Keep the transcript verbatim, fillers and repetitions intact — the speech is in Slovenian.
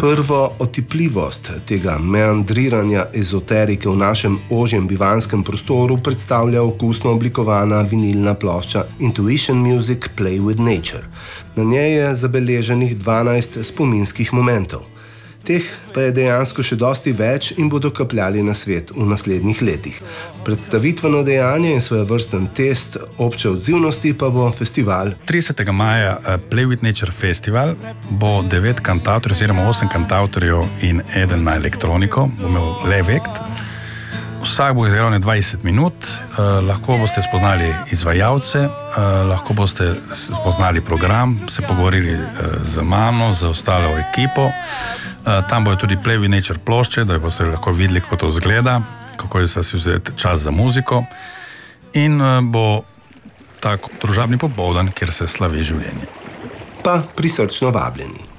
Prvo otipljivost tega meandriranja ezoterike v našem ožjem bivanskem prostoru predstavlja okusno oblikovana vinilna plošča Intuition Music Play with Nature. Na njej je zabeleženih dvanajst spominskih momentov. Teh pa je dejansko še dosti več in bodo kapljali na svet v naslednjih letih. Predstavitveno dejanje in svojevrsten test obče odzivnosti pa bo festival. tridesetega maja Play with Nature festival bo devet kantavtorjev, oziroma osem kantavtorjev in eden na elektroniko, bo imel Live Act. Vsak bo izigral ne dvajset minut, eh, lahko boste spoznali izvajalce, eh, lahko boste spoznali program, se pogovorili eh, z mano, z ostalo ekipo. Eh, tam bojo tudi Play with Nature plošče, da boste lahko videli, kako to izgleda, kako je si vzeti čas za muziko. In eh, bo tak družabni popoldan, kjer se slavi življenje. Pa prisrčno vabljeni.